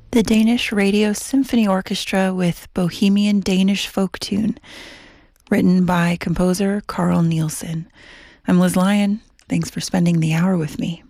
The Danish Radio Symphony Orchestra with Bohemian Danish Folk Tune, written by composer Carl Nielsen. I'm Liz Lyon. Thanks for spending the hour with me.